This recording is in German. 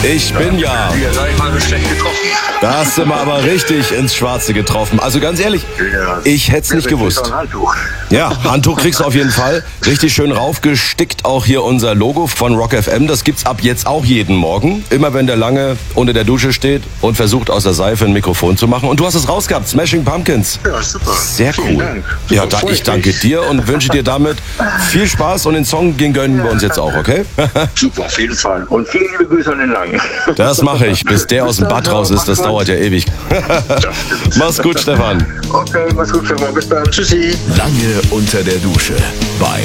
Ich bin ja. Hier sag ich mal schlecht getroffen. Da hast du mal aber richtig ins Schwarze getroffen. Also ganz ehrlich, ich hätte es nicht gewusst. Ein Handtuch. Ja, Handtuch kriegst du auf jeden Fall. Richtig schön raufgestickt auch hier unser Logo von Rock FM. Das gibt's ab jetzt auch jeden Morgen. Immer wenn der Lange unter der Dusche steht und versucht aus der Seife ein Mikrofon zu machen. Und du hast es rausgehabt, Smashing Pumpkins. Ja, super. Sehr Vielen cool. Dank. Ja, Super, ich danke dir und wünsche dir damit viel Spaß. Und den Song gönnen wir uns jetzt auch, okay? Super, auf jeden Fall. Und viele liebe Grüße an den Langen. Das mache ich. Bis der aus dem Bad raus ist, das dauert ja ewig. Mach's gut, Stefan. Okay, mach's gut, Stefan. Bis dann. Tschüssi. Lange unter der Dusche bei